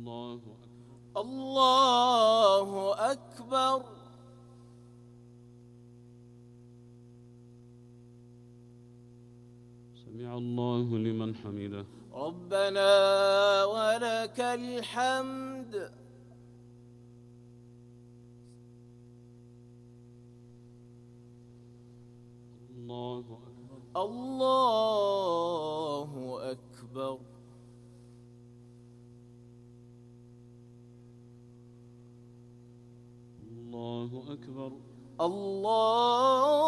الله أكبر. سمع الله لمن حمده. ربنا ولك الحمد. الله أكبر. الله أكبر. الله أكبر. الله